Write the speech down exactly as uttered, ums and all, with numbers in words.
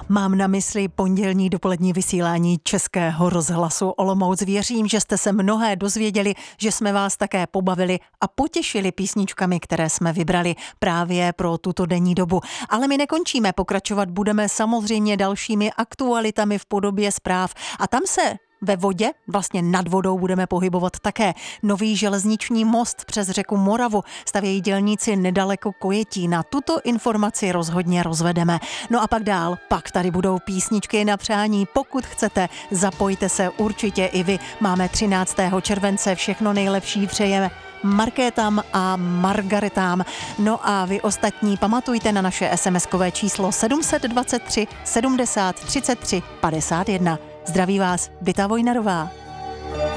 Mám na mysli pondělní dopolední vysílání Českého rozhlasu Olomouc. Věřím, že jste se mnohé dozvěděli, že jsme vás také pobavili a potěšili písničkami, které jsme vybrali právě pro tuto denní dobu. Ale my nekončíme, pokračovat budeme samozřejmě dalšími aktualitami v podobě zpráv. A tam se ve vodě, vlastně nad vodou, budeme pohybovat také. Nový železniční most přes řeku Moravu stavějí dělníci nedaleko Kojetína. Tuto informaci rozhodně rozvedeme. No a pak dál, pak tady budou písničky na přání. Pokud chcete, zapojte se určitě i vy. Máme třináctého července, všechno nejlepší přejeme Markétám a Margaretám. No a vy ostatní pamatujte na naše SMSkové číslo sedm dva tři sedmdesát třicet tři padesát jedna. Zdraví vás Vita Vojnarová.